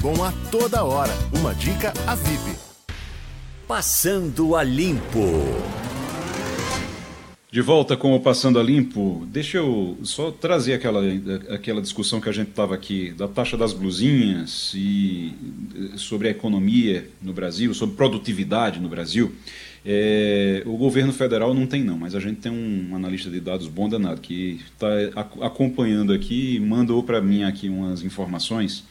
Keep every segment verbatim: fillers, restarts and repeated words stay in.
Com a Toda Hora, uma dica a V I P. Passando a Limpo. De volta com o Passando a Limpo, deixa eu só trazer aquela, aquela discussão que a gente estava aqui da taxa das blusinhas e sobre a economia no Brasil, sobre produtividade no Brasil. É, o governo federal não tem não, mas a gente tem um analista de dados bom danado que está acompanhando aqui e mandou para mim aqui umas informações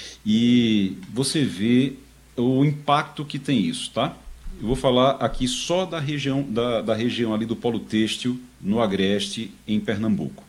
e você vê o impacto que tem isso, tá? Eu vou falar aqui só da região, da, da região ali do polo têxtil, no Agreste, em Pernambuco.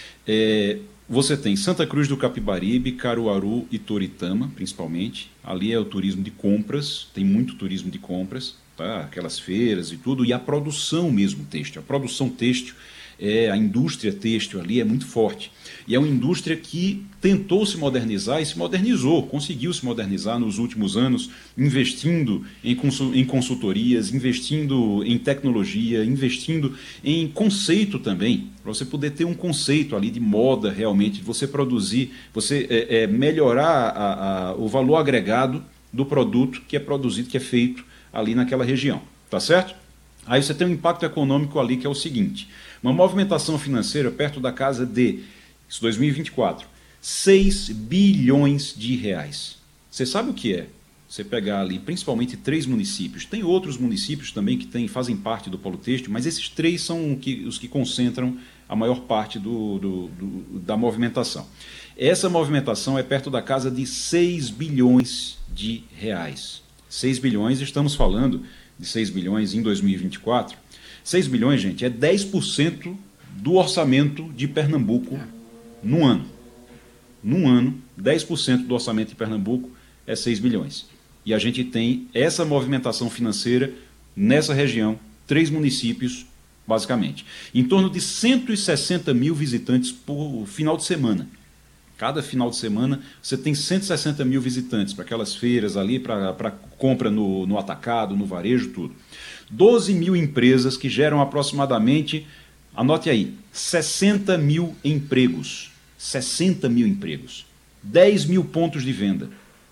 É, você tem Santa Cruz do Capibaribe, Caruaru e Toritama, principalmente. Ali é o turismo de compras, tem muito turismo de compras, tá? Aquelas feiras e tudo, e a produção mesmo têxtil. A produção têxtil, é, a indústria têxtil ali é muito forte. E é uma indústria que tentou se modernizar e se modernizou, conseguiu se modernizar nos últimos anos, investindo em, consul- em consultorias, investindo em tecnologia, investindo em conceito também, para você poder ter um conceito ali de moda realmente, você produzir, você é, é, melhorar a, a, o valor agregado do produto que é produzido, que é feito ali naquela região, tá certo? Aí você tem um impacto econômico ali que é o seguinte, uma movimentação financeira perto da casa de isso dois mil e vinte e quatro, seis bilhões de reais. Você sabe o que é? Você pegar ali, principalmente três municípios, tem outros municípios também que tem, fazem parte do polo têxtil, mas esses três são que, os que concentram a maior parte do, do, do, da movimentação. Essa movimentação é perto da casa de seis bilhões de reais. seis bilhões, estamos falando de seis bilhões em dois mil e vinte e quatro. seis bilhões, gente, é dez por cento do orçamento de Pernambuco num ano. Num ano, dez por cento do orçamento de Pernambuco é seis bilhões. E a gente tem essa movimentação financeira nessa região, três municípios, basicamente. Em torno de cento e sessenta mil visitantes por final de semana. Cada final de semana você tem cento e sessenta mil visitantes para aquelas feiras ali, para compra no, no atacado, no varejo, tudo. doze mil empresas que geram aproximadamente, anote aí, sessenta mil empregos. sessenta mil empregos. dez mil pontos de venda.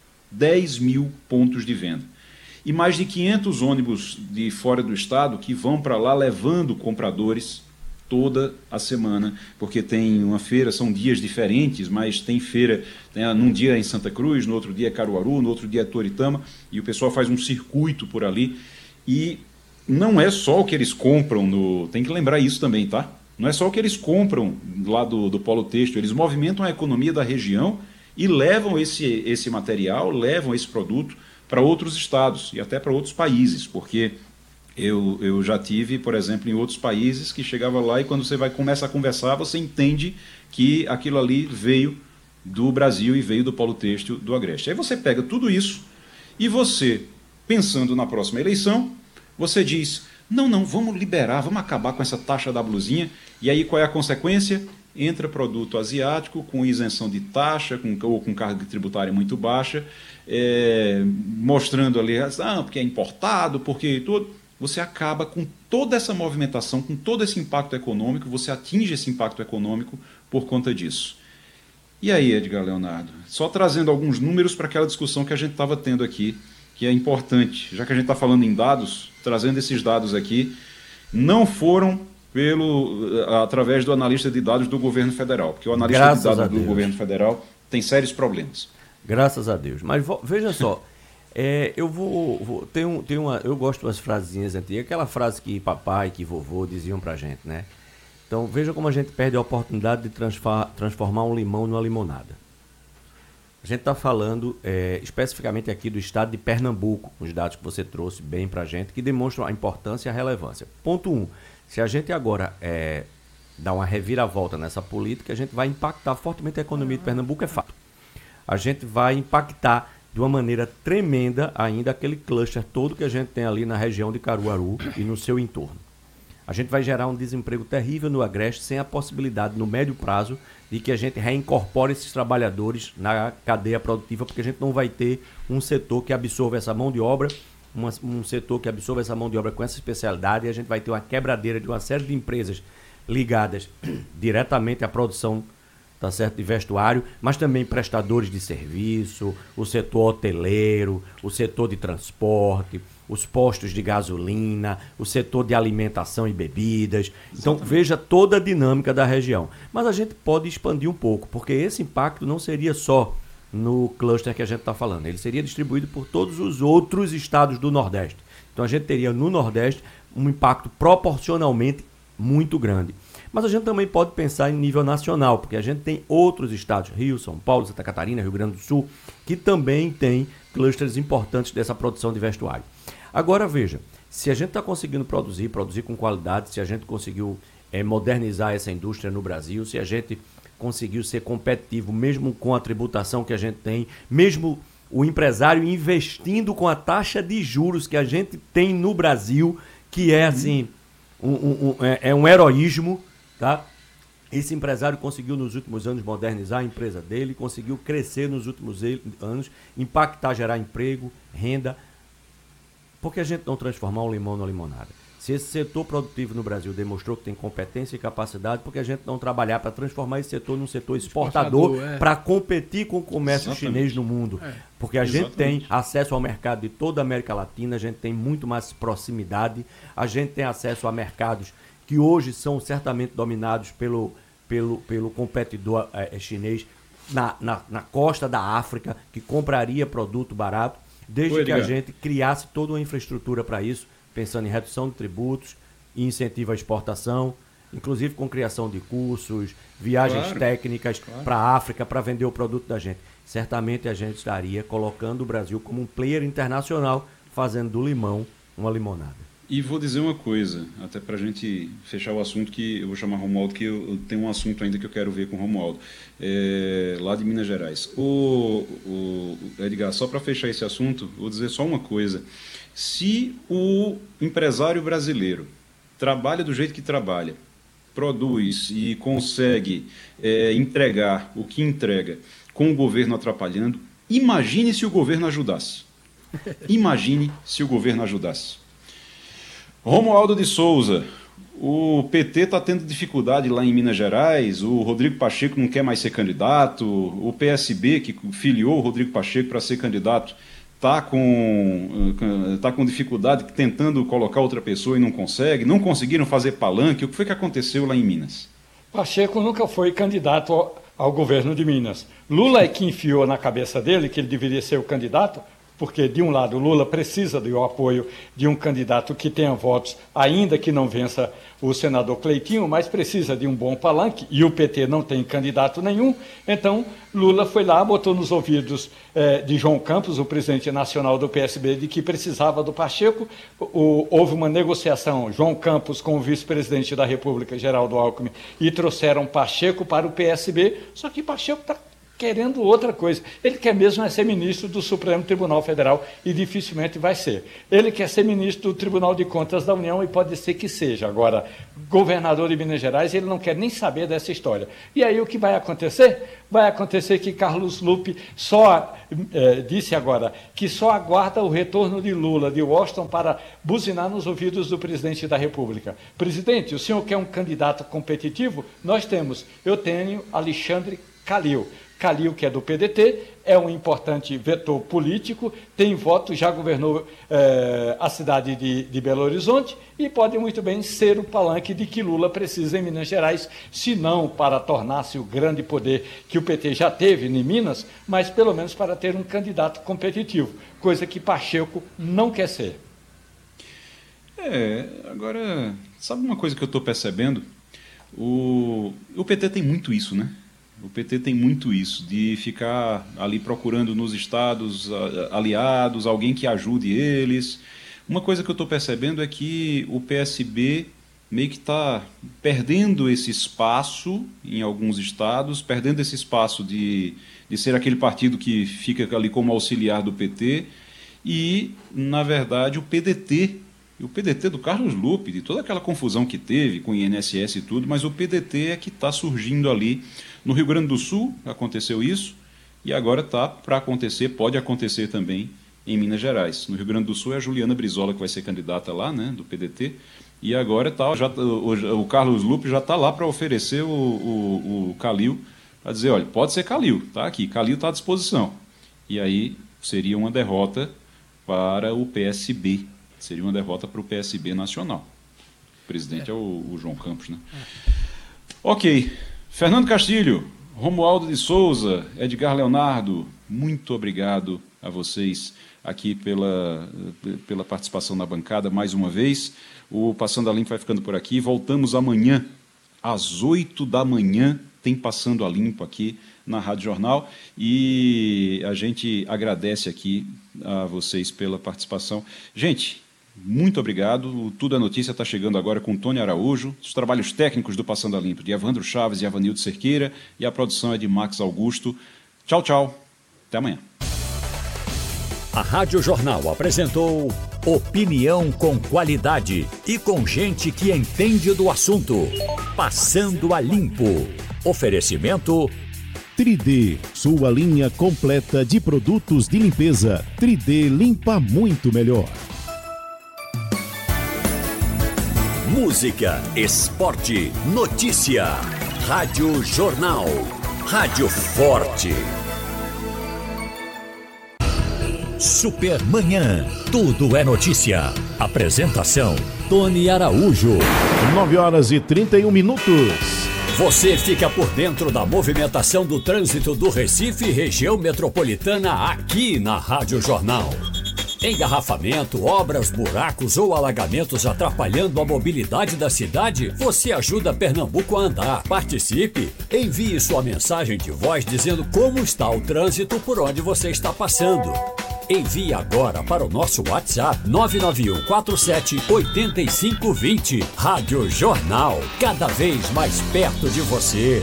dez mil pontos de venda. E mais de quinhentos ônibus de fora do estado que vão para lá levando compradores toda a semana, porque tem uma feira, são dias diferentes, mas tem feira, tem, num dia é em Santa Cruz, no outro dia é Caruaru, no outro dia é Toritama, e o pessoal faz um circuito por ali, e não é só o que eles compram, no, tem que lembrar isso também, tá? Não é só o que eles compram lá do, do polo têxtil, eles movimentam a economia da região e levam esse, esse material, levam esse produto para outros estados e até para outros países, porque eu, eu já tive, por exemplo, em outros países que chegava lá e quando você vai começa a conversar, você entende que aquilo ali veio do Brasil e veio do polo têxtil do Agreste. Aí você pega tudo isso e você, pensando na próxima eleição, você diz, não, não, vamos liberar, vamos acabar com essa taxa da blusinha. E aí qual é a consequência? Entra produto asiático com isenção de taxa, com, ou com carga tributária muito baixa, é, mostrando ali, ah, porque é importado, porque tudo. Você acaba com toda essa movimentação, com todo esse impacto econômico, você atinge esse impacto econômico por conta disso. E aí, Edgar Leonardo? Só trazendo alguns números para aquela discussão que a gente estava tendo aqui, que é importante, já que a gente está falando em dados, trazendo esses dados aqui, não foram pelo, através do analista de dados do governo federal, porque o analista Graças de dados do governo federal tem sérios problemas. Graças a Deus. Mas vo, veja só, é, eu vou, vou tem um, tem uma, eu gosto das frasezinhas antigas, aquela frase que papai, que vovô diziam pra gente, né? Então veja como a gente perde a oportunidade de transformar, transformar um limão numa limonada. A gente está falando é, especificamente aqui do estado de Pernambuco, os dados que você trouxe bem para a gente, que demonstram a importância e a relevância. Ponto um, se a gente agora é, dar uma reviravolta nessa política, a gente vai impactar fortemente a economia de Pernambuco, é fato. A gente vai impactar de uma maneira tremenda ainda aquele cluster todo que a gente tem ali na região de Caruaru e no seu entorno. A gente vai gerar um desemprego terrível no Agreste, sem a possibilidade, no médio prazo, de que a gente reincorpore esses trabalhadores na cadeia produtiva, porque a gente não vai ter um setor que absorva essa mão de obra, uma, um setor que absorva essa mão de obra com essa especialidade, e a gente vai ter uma quebradeira de uma série de empresas ligadas diretamente à produção tá certo, de vestuário, mas também prestadores de serviço, o setor hoteleiro, o setor de transporte, os postos de gasolina, o setor de alimentação e bebidas. Então, exatamente, veja toda a dinâmica da região. Mas a gente pode expandir um pouco, porque esse impacto não seria só no cluster que a gente está falando, ele seria distribuído por todos os outros estados do Nordeste. Então, a gente teria no Nordeste um impacto proporcionalmente muito grande. Mas a gente também pode pensar em nível nacional, porque a gente tem outros estados, Rio, São Paulo, Santa Catarina, Rio Grande do Sul, que também têm clusters importantes dessa produção de vestuário. Agora veja, se a gente está conseguindo produzir, produzir com qualidade, se a gente conseguiu é, modernizar essa indústria no Brasil, se a gente conseguiu ser competitivo, mesmo com a tributação que a gente tem, mesmo o empresário investindo com a taxa de juros que a gente tem no Brasil, que é assim, um, um, um, é, é um heroísmo, tá? Esse empresário conseguiu nos últimos anos modernizar a empresa dele, conseguiu crescer nos últimos anos, impactar, gerar emprego, renda. Por que a gente não transformar um limão numa limonada? Se esse setor produtivo no Brasil demonstrou que tem competência e capacidade, por que a gente não trabalhar para transformar esse setor num setor exportador, exportador é. para competir com o comércio Exatamente. chinês no mundo? É. Porque a Exatamente. gente tem acesso ao mercado de toda a América Latina, a gente tem muito mais proximidade, a gente tem acesso a mercados que hoje são certamente dominados pelo, pelo, pelo competidor é, chinês na, na, na costa da África, que compraria produto barato, desde Oi, que a gente criasse toda uma infraestrutura para isso, pensando em redução de tributos, incentivo à exportação, inclusive com criação de cursos, viagens claro, técnicas claro. para a África, para vender o produto da gente. Certamente a gente estaria colocando o Brasil como um player internacional, fazendo do limão uma limonada. E vou dizer uma coisa, até para a gente fechar o assunto, que eu vou chamar Romualdo, que eu, eu tenho um assunto ainda que eu quero ver com o Romualdo, é, lá de Minas Gerais. O, o Edgar, só para fechar esse assunto, vou dizer só uma coisa. Se o empresário brasileiro trabalha do jeito que trabalha, produz e consegue é, entregar o que entrega com o governo atrapalhando, imagine se o governo ajudasse. Imagine se o governo ajudasse. Romualdo de Souza, o P T está tendo dificuldade lá em Minas Gerais, o Rodrigo Pacheco não quer mais ser candidato, o P S B, que filiou o Rodrigo Pacheco para ser candidato, está com, tá com dificuldade, tentando colocar outra pessoa e não consegue, não conseguiram fazer palanque. O que foi que aconteceu lá em Minas? Pacheco nunca foi candidato ao, ao governo de Minas. Lula é que enfiou na cabeça dele que ele deveria ser o candidato, porque, de um lado, Lula precisa do apoio de um candidato que tenha votos, ainda que não vença o senador Cleitinho, mas precisa de um bom palanque, e o P T não tem candidato nenhum. Então, Lula foi lá, botou nos ouvidos eh, de João Campos, o presidente nacional do P S B, de que precisava do Pacheco. O, houve uma negociação, João Campos com o vice-presidente da República, Geraldo Alckmin, e trouxeram Pacheco para o P S B, só que Pacheco está querendo outra coisa. Ele quer mesmo é ser ministro do Supremo Tribunal Federal e dificilmente vai ser. Ele quer ser ministro do Tribunal de Contas da União e pode ser que seja. Agora, governador de Minas Gerais, ele não quer nem saber dessa história. E aí o que vai acontecer? Vai acontecer que Carlos Lupe só eh, disse agora que só aguarda o retorno de Lula de Washington para buzinar nos ouvidos do presidente da República. Presidente, o senhor quer um candidato competitivo? Nós temos. Eu tenho Alexandre Calil. Calil, que é do P D T, é um importante vetor político, tem voto, já governou eh, a cidade de, de Belo Horizonte e pode muito bem ser o palanque de que Lula precisa em Minas Gerais, se não para tornar-se o grande poder que o P T já teve em Minas, mas pelo menos para ter um candidato competitivo, coisa que Pacheco não quer ser. É, agora, sabe uma coisa que eu estou percebendo? O, o P T tem muito isso, né? O P T tem muito isso, de ficar ali procurando nos estados aliados, alguém que ajude eles. Uma coisa que eu estou percebendo é que o P S B meio que está perdendo esse espaço em alguns estados, perdendo esse espaço de, de ser aquele partido que fica ali como auxiliar do P T, e, na verdade, o P D T, o P D T do Carlos Lupe, de toda aquela confusão que teve com o I N S S e tudo, mas o P D T é que está surgindo ali. No Rio Grande do Sul aconteceu isso, e agora está para acontecer, pode acontecer também em Minas Gerais. No Rio Grande do Sul é a Juliana Brizola que vai ser candidata lá, né, do P D T, e agora tá, já, o, o Carlos Lupe já está lá para oferecer o, o, o Calil para dizer, olha, pode ser Calil, tá aqui, Calil está à disposição. E aí seria uma derrota para o P S B, seria uma derrota para o P S B nacional. O presidente é, é o, o João Campos, né? É. Ok, Fernando Castilho, Romualdo de Souza, Edgar Leonardo, muito obrigado a vocês aqui pela, pela participação na bancada mais uma vez. O Passando a Limpo vai ficando por aqui. Voltamos amanhã, às oito da manhã, tem Passando a Limpo aqui na Rádio Jornal. E a gente agradece aqui a vocês pela participação. Gente, muito obrigado. O Tudo é Notícia está chegando agora com Tony Araújo. Os trabalhos técnicos do Passando a Limpo de Evandro Chaves e Avanildo Cerqueira. E a produção é de Max Augusto. Tchau, tchau. Até amanhã. A Rádio Jornal apresentou opinião com qualidade e com gente que entende do assunto. Passando a Limpo. Oferecimento três D, sua linha completa de produtos de limpeza. três D limpa muito melhor. Música, esporte, notícia. Rádio Jornal. Rádio Forte. Supermanhã. Tudo é notícia. Apresentação: Tony Araújo. nove horas e trinta e um minutos. Você fica por dentro da movimentação do trânsito do Recife e região metropolitana aqui na Rádio Jornal. Engarrafamento, obras, buracos ou alagamentos atrapalhando a mobilidade da cidade? Você ajuda Pernambuco a andar. Participe! Envie sua mensagem de voz dizendo como está o trânsito por onde você está passando. Envie agora para o nosso WhatsApp nove nove um quatro sete oito cinco dois zero. Rádio Jornal, cada vez mais perto de você.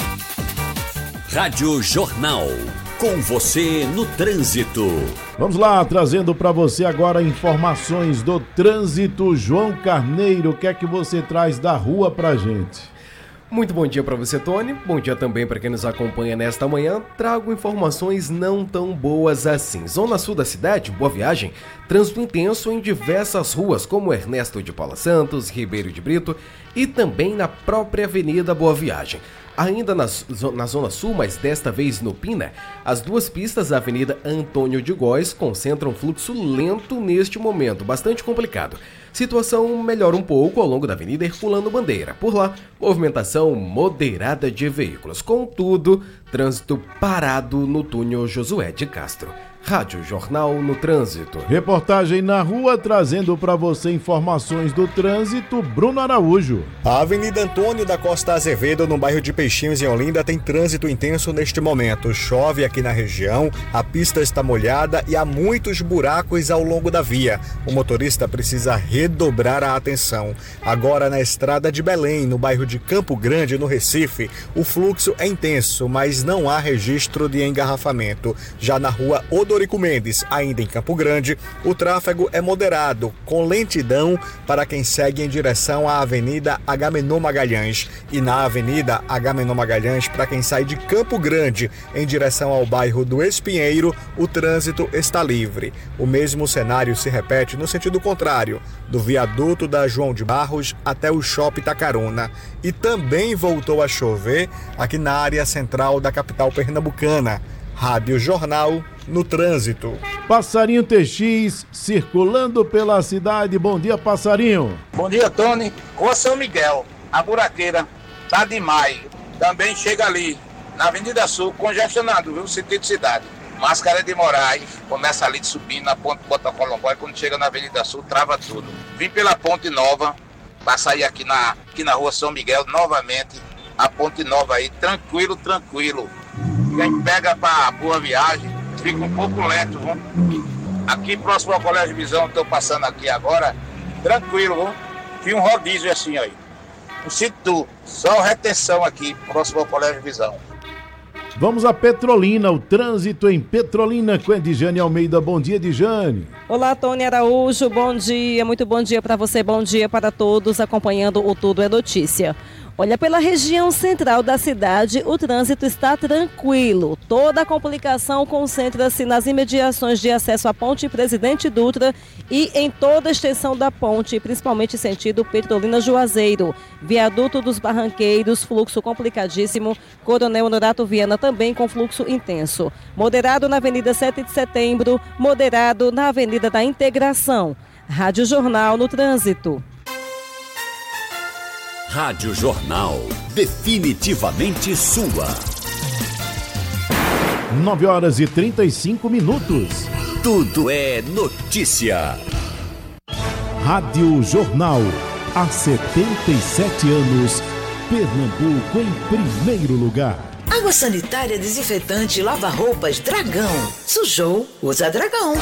Rádio Jornal, com você no trânsito. Vamos lá, trazendo para você agora informações do trânsito. João Carneiro, o que é que você traz da rua pra gente? Muito bom dia para você, Tony. Bom dia também para quem nos acompanha nesta manhã. Trago informações não tão boas assim. Zona sul da cidade, Boa Viagem, trânsito intenso em diversas ruas, como Ernesto de Paula Santos, Ribeiro de Brito e também na própria Avenida Boa Viagem. Ainda na, na Zona Sul, mas desta vez no Pina, as duas pistas da Avenida Antônio de Góes concentram fluxo lento neste momento, bastante complicado. Situação melhora um pouco ao longo da Avenida Herculano Bandeira. Por lá, movimentação moderada de veículos. Contudo, trânsito parado no túnel Josué de Castro. Rádio Jornal no Trânsito. Reportagem na rua trazendo para você informações do trânsito, Bruno Araújo. A Avenida Antônio da Costa Azevedo, no bairro de Peixinhos, em Olinda, tem trânsito intenso neste momento. Chove aqui na região, a pista está molhada e há muitos buracos ao longo da via. O motorista precisa redobrar a atenção. Agora na estrada de Belém, no bairro de Campo Grande, no Recife, o fluxo é intenso, mas não há registro de engarrafamento. Já na rua Odorico Mendes, ainda em Campo Grande, o tráfego é moderado, com lentidão para quem segue em direção à Avenida Agamenon Magalhães e na Avenida Agamenon Magalhães para quem sai de Campo Grande em direção ao bairro do Espinheiro, o trânsito está livre. O mesmo cenário se repete no sentido contrário, do viaduto da João de Barros até o Shopping Itacaruna. E também voltou a chover aqui na área central da capital pernambucana. Rádio Jornal no Trânsito. Passarinho T X circulando pela cidade. Bom dia, Passarinho. Bom dia, Tony. Rua São Miguel, a buraqueira tá demais. Também chega ali, na Avenida Sul, congestionado, viu? Sentido cidade. Máscara de Moraes, começa ali de subir na ponte Botacolongó e quando chega na Avenida Sul, trava tudo. Vim pela Ponte Nova, para sair aqui na, aqui na Rua São Miguel, novamente, a Ponte Nova aí, tranquilo, tranquilo. Quem pega para Boa Viagem, fica um pouco lento, viu? Aqui próximo ao Colégio Visão, estou passando aqui agora, tranquilo, viu? Tinha um rodízio assim aí. Não sinto, só retenção aqui, próximo ao Colégio Visão. Vamos a Petrolina, o trânsito em Petrolina com Edjane Almeida. Bom dia, Edjane. Olá, Tony Araújo, bom dia, muito bom dia para você, bom dia para todos acompanhando o Tudo é Notícia. Olha, pela região central da cidade, o trânsito está tranquilo. Toda a complicação concentra-se nas imediações de acesso à ponte Presidente Dutra e em toda a extensão da ponte, principalmente sentido Petrolina-Juazeiro. Viaduto dos Barranqueiros, fluxo complicadíssimo. Coronel Honorato Viana também com fluxo intenso. Moderado na Avenida sete de Setembro, moderado na Avenida da Integração. Rádio Jornal no Trânsito. Rádio Jornal, definitivamente sua. nove horas e trinta e cinco minutos. Tudo é notícia. Rádio Jornal, há setenta e sete anos, Pernambuco em primeiro lugar. Água sanitária, desinfetante, lava-roupas, Dragão. Sujou, usa Dragão.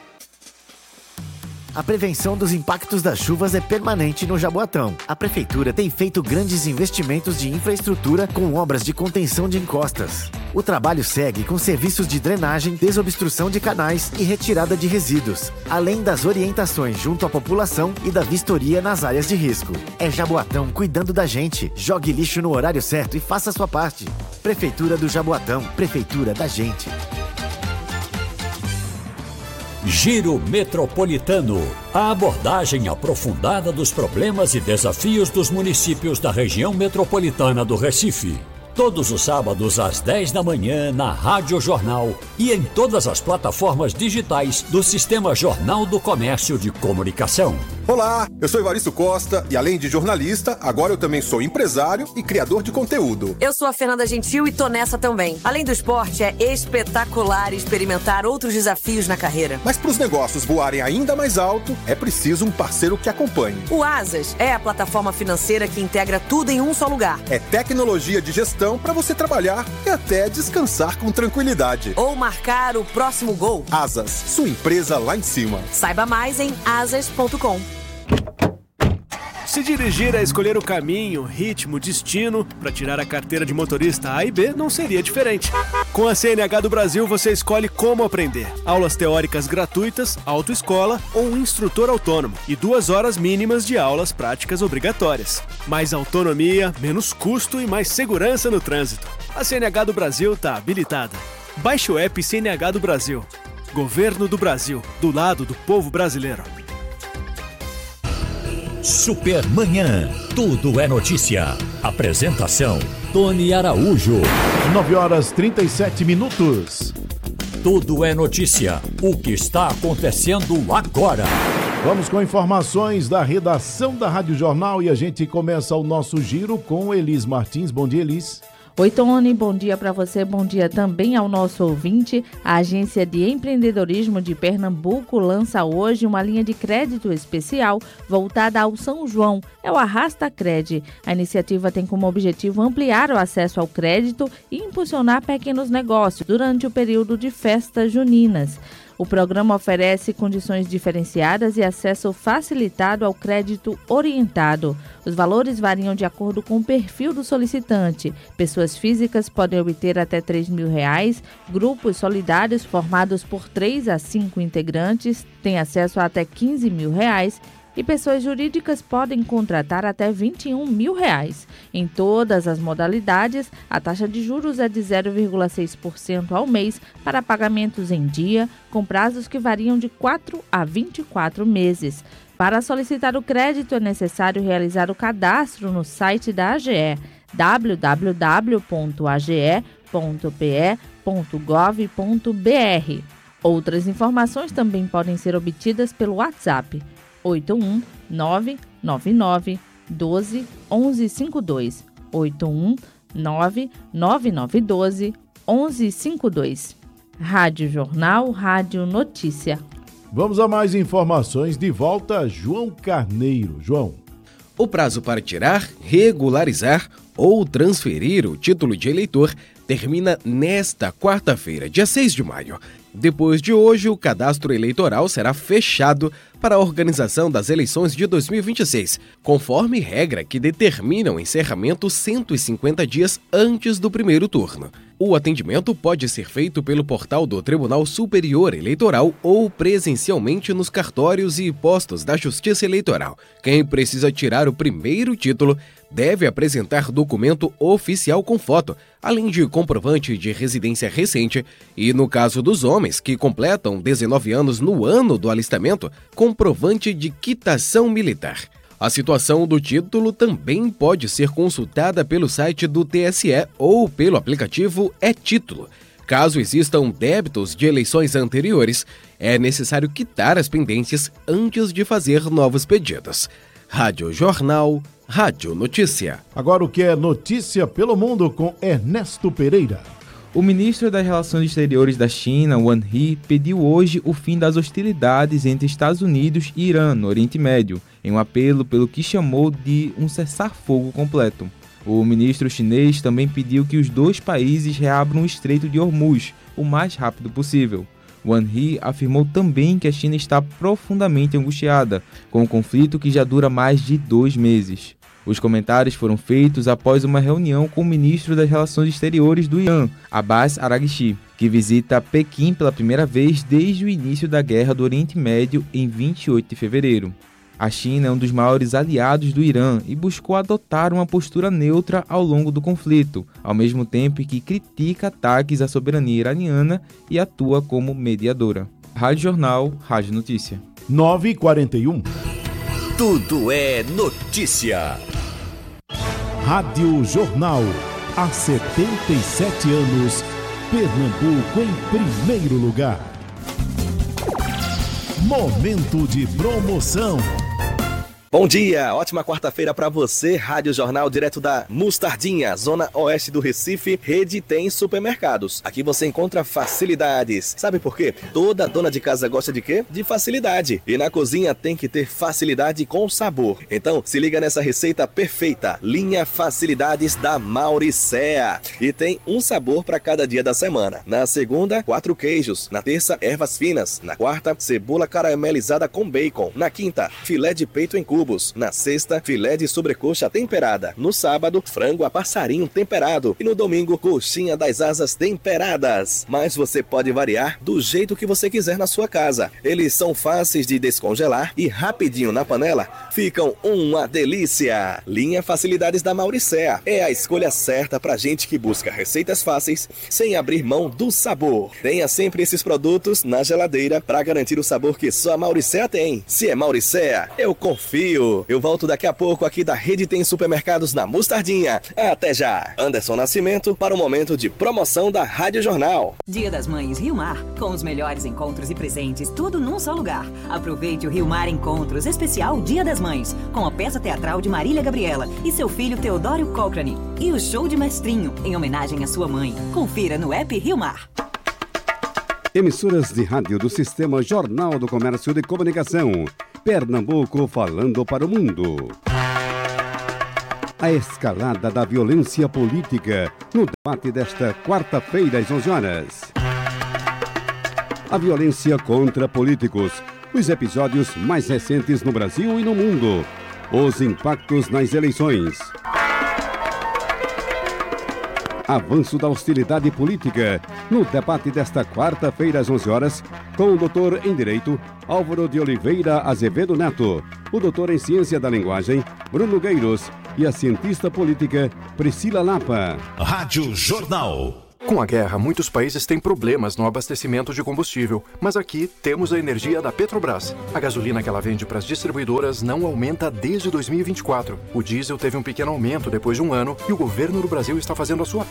A prevenção dos impactos das chuvas é permanente no Jaboatão. A Prefeitura tem feito grandes investimentos de infraestrutura com obras de contenção de encostas. O trabalho segue com serviços de drenagem, desobstrução de canais e retirada de resíduos, além das orientações junto à população e da vistoria nas áreas de risco. É Jaboatão cuidando da gente. Jogue lixo no horário certo e faça a sua parte. Prefeitura do Jaboatão, Prefeitura da gente. Giro Metropolitano. A abordagem aprofundada dos problemas e desafios dos municípios da região metropolitana do Recife. Todos os sábados às dez da manhã na Rádio Jornal e em todas as plataformas digitais do Sistema Jornal do Comércio de Comunicação. Olá, eu sou Evaristo Costa e além de jornalista, agora eu também sou empresário e criador de conteúdo. Eu sou a Fernanda Gentil e tô nessa também. Além do esporte, é espetacular experimentar outros desafios na carreira. Mas para os negócios voarem ainda mais alto, é preciso um parceiro que acompanhe. O Asas é a plataforma financeira que integra tudo em um só lugar. É tecnologia de gestão para você trabalhar e até descansar com tranquilidade. Ou marcar o próximo gol. Asas, sua empresa lá em cima. Saiba mais em asas ponto com. Se dirigir é escolher o caminho, ritmo, destino para tirar a carteira de motorista A e B não seria diferente. Com a C N H do Brasil você escolhe como aprender. Aulas teóricas gratuitas, autoescola ou um instrutor autônomo e duas horas mínimas de aulas práticas obrigatórias. Mais autonomia, menos custo e mais segurança no trânsito. A C N H do Brasil está habilitada. Baixe o app C N H do Brasil. Governo do Brasil, do lado do povo brasileiro. Supermanhã, tudo é notícia. Apresentação, Tony Araújo. nove horas e trinta e sete minutos. Tudo é notícia. O que está acontecendo agora? Vamos com informações da redação da Rádio Jornal e a gente começa o nosso giro com Elis Martins. Bom dia, Elis. Oi, Tony, bom dia para você, bom dia também ao nosso ouvinte. A Agência de Empreendedorismo de Pernambuco lança hoje uma linha de crédito especial voltada ao São João, é o Arrasta Cred. A iniciativa tem como objetivo ampliar o acesso ao crédito e impulsionar pequenos negócios durante o período de festas juninas. O programa oferece condições diferenciadas e acesso facilitado ao crédito orientado. Os valores variam de acordo com o perfil do solicitante. Pessoas físicas podem obter até três mil reais. Grupos solidários formados por três a cinco integrantes têm acesso a até quinze mil reais. E pessoas jurídicas podem contratar até vinte e um mil reais. Em todas as modalidades, a taxa de juros é de zero vírgula seis por cento ao mês para pagamentos em dia, com prazos que variam de quatro a vinte e quatro meses. Para solicitar o crédito, é necessário realizar o cadastro no site da A G E, w w w ponto a g e ponto p e ponto gov ponto b r. Outras informações também podem ser obtidas pelo WhatsApp oito um nove nove nove um dois um um cinco dois, oito um nove nove nove um dois um um cinco dois. Rádio Jornal, Rádio Notícia. Vamos a mais informações. De volta, João Carneiro. João. O prazo para tirar, regularizar ou transferir o título de eleitor termina nesta quarta-feira, dia seis de maio. Depois de hoje, o cadastro eleitoral será fechado para a organização das eleições de dois mil e vinte e seis, conforme regra que determina o encerramento cento e cinquenta dias antes do primeiro turno. O atendimento pode ser feito pelo portal do Tribunal Superior Eleitoral ou presencialmente nos cartórios e postos da Justiça Eleitoral. Quem precisa tirar o primeiro título deve apresentar documento oficial com foto, além de comprovante de residência recente e, no caso dos homens que completam dezenove anos no ano do alistamento, comprovante de quitação militar. A situação do título também pode ser consultada pelo site do T S E ou pelo aplicativo E-Título. Caso existam débitos de eleições anteriores, é necessário quitar as pendências antes de fazer novos pedidos. Rádio Jornal, Rádio Notícia. Agora o que é notícia pelo mundo com Ernesto Pereira. O ministro das Relações Exteriores da China, Wang Yi, pediu hoje o fim das hostilidades entre Estados Unidos e Irã no Oriente Médio, em um apelo pelo que chamou de um cessar-fogo completo. O ministro chinês também pediu que os dois países reabram o Estreito de Hormuz o mais rápido possível. Wang Yi afirmou também que a China está profundamente angustiada com o conflito que já dura mais de dois meses. Os comentários foram feitos após uma reunião com o ministro das Relações Exteriores do Irã, Abbas Araghchi, que visita Pequim pela primeira vez desde o início da Guerra do Oriente Médio em vinte e oito de fevereiro. A China é um dos maiores aliados do Irã e buscou adotar uma postura neutra ao longo do conflito, ao mesmo tempo que critica ataques à soberania iraniana e atua como mediadora. Rádio Jornal, Rádio Notícia. nove e quarenta e um. Tudo é notícia. Rádio Jornal. Há setenta e sete anos, Pernambuco em primeiro lugar. Momento de promoção. Bom dia, ótima quarta-feira para você, Rádio Jornal, direto da Mostardinha, zona oeste do Recife. Rede tem supermercados. Aqui você encontra facilidades. Sabe por quê? Toda dona de casa gosta de quê? De facilidade. E na cozinha tem que ter facilidade com sabor. Então, se liga nessa receita perfeita. Linha Facilidades da Mauricéa. E tem um sabor para cada dia da semana. Na segunda, quatro queijos. Na terça, ervas finas. Na quarta, cebola caramelizada com bacon. Na quinta, filé de peito em cubos. Na sexta, filé de sobrecoxa temperada. No sábado, frango a passarinho temperado. E no domingo, coxinha das asas temperadas. Mas você pode variar do jeito que você quiser na sua casa. Eles são fáceis de descongelar e rapidinho na panela ficam uma delícia. Linha Facilidades da Mauricéa é a escolha certa pra gente que busca receitas fáceis sem abrir mão do sabor. Tenha sempre esses produtos na geladeira para garantir o sabor que só a Mauricéa tem. Se é Mauricéa, eu confio. Eu volto daqui a pouco aqui da Rede Tem Supermercados na Mostardinha. Até já! Anderson Nascimento para o momento de promoção da Rádio Jornal. Dia das Mães Rio Mar, com os melhores encontros e presentes, tudo num só lugar. Aproveite o Rio Mar Encontros, especial Dia das Mães, com a peça teatral de Marília Gabriela e seu filho Teodório Cochrane. E o show de Mestrinho, em homenagem à sua mãe. Confira no app Rio Mar. Emissoras de rádio do Sistema Jornal do Comércio de Comunicação. Pernambuco falando para o mundo. A escalada da violência política no debate desta quarta-feira às onze horas. A violência contra políticos. Os episódios mais recentes no Brasil e no mundo. Os impactos nas eleições. Avanço da hostilidade política no debate desta quarta-feira às onze horas com o doutor em Direito Álvaro de Oliveira Azevedo Neto, o doutor em Ciência da Linguagem Bruno Gueiros e a cientista política Priscila Lapa. Rádio Jornal. Com a guerra, muitos países têm problemas no abastecimento de combustível, mas aqui temos a energia da Petrobras. A gasolina que ela vende para as distribuidoras não aumenta desde dois mil e vinte e quatro. O diesel teve um pequeno aumento depois de um ano e o governo do Brasil está fazendo a sua